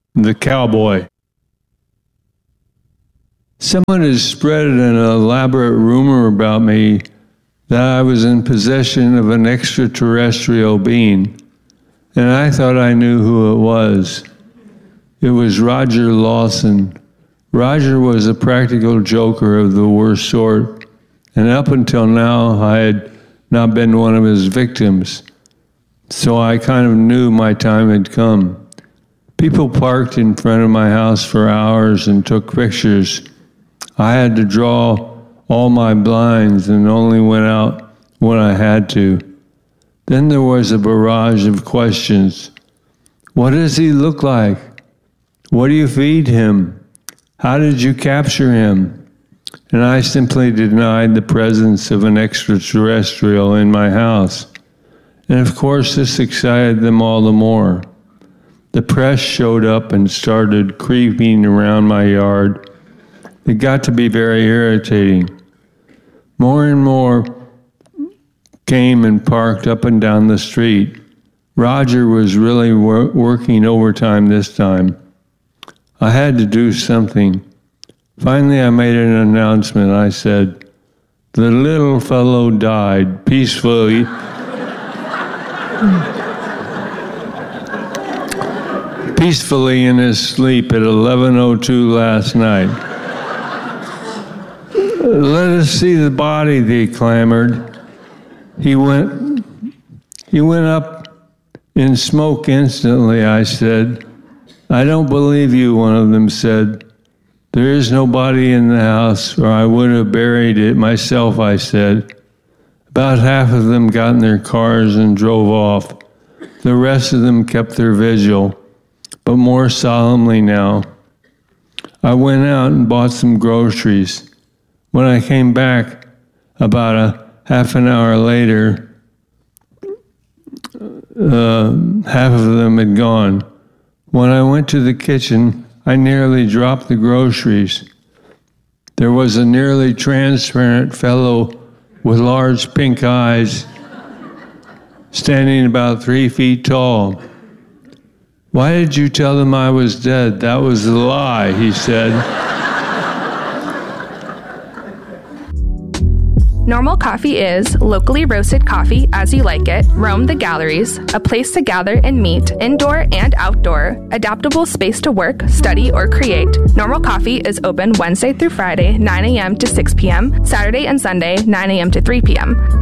the cowboy. Someone has spread an elaborate rumor about me that I was in possession of an extraterrestrial being, and I thought I knew who it was. It was Roger Lawson. Roger was a practical joker of the worst sort, and up until now I had not been one of his victims, so I kind of knew my time had come. People parked in front of my house for hours and took pictures. I had to draw all my blinds and only went out when I had to. Then there was a barrage of questions. What does he look like? What do you feed him? How did you capture him? And I simply denied the presence of an extraterrestrial in my house. And of course, this excited them all the more. The press showed up and started creeping around my yard. It got to be very irritating. More and more came and parked up and down the street. Roger was really working overtime this time. I had to do something. Finally, I made an announcement. I said, "The little fellow died peacefully." Peacefully in his sleep at 11:02 last night. "Let us see the body," they clamored. He went up in smoke instantly, I said. "I don't believe you," one of them said. "There is no body in the house, or I would have buried it myself," I said. About half of them got in their cars and drove off. The rest of them kept their vigil, but more solemnly now. I went out and bought some groceries. When I came back about a half an hour later, half of them had gone. When I went to the kitchen, I nearly dropped the groceries. There was a nearly transparent fellow with large pink eyes standing about 3 feet tall. "Why did you tell them I was dead? That was a lie," he said. Normal Coffee is locally roasted coffee as you like it, roam the galleries, a place to gather and meet, indoor and outdoor, adaptable space to work, study, or create. Normal Coffee is open Wednesday through Friday, 9 a.m. to 6 p.m., Saturday and Sunday, 9 a.m. to 3 p.m.